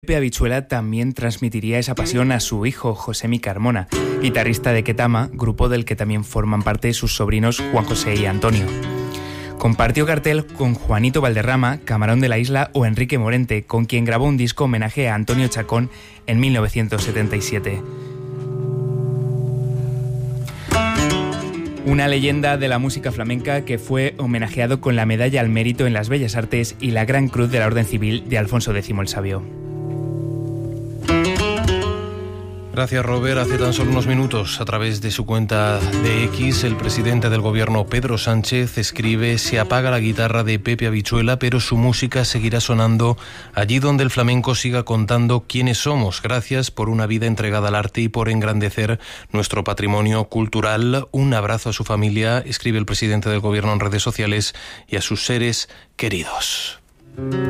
Pepe Habichuela también transmitiría esa pasión a su hijo, Josemi Carmona, guitarrista de Ketama, grupo del que también forman parte sus sobrinos Juan José y Antonio. Compartió cartel con Juanito Valderrama, Camarón de la Isla o Enrique Morente, con quien grabó un disco homenaje a Antonio Chacón en 1977. Una leyenda de la música flamenca que fue homenajeado con la Medalla al Mérito en las Bellas Artes y la Gran Cruz de la Orden Civil de Alfonso X el Sabio. Gracias, Robert. Hace tan solo unos minutos, a través de su cuenta de X, el presidente del gobierno, Pedro Sánchez, escribe: se apaga la guitarra de Pepe Habichuela, pero su música seguirá sonando allí donde el flamenco siga contando quiénes somos. Gracias por una vida entregada al arte y por engrandecer nuestro patrimonio cultural. Un abrazo a su familia, escribe el presidente del gobierno en redes sociales, y a sus seres queridos.